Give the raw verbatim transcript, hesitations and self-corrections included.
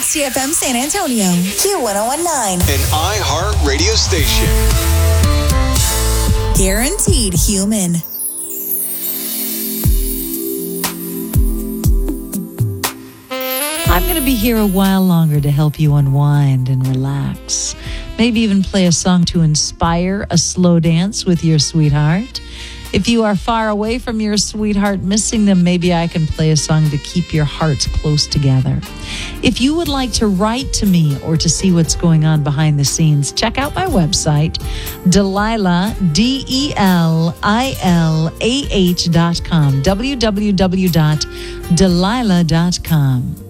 X T F M San Antonio, Q one oh one nine, an iHeart radio station. Guaranteed human. I'm going to be here a while longer to help you unwind and relax. Maybe even play a song to inspire a slow dance with your sweetheart. If you are far away from your sweetheart, missing them, maybe I can play a song to keep your hearts close together. If you would like to write to me or to see what's going on behind the scenes, check out my website, Delilah, D E L I L A H dot com, w w w dot delilah dot com.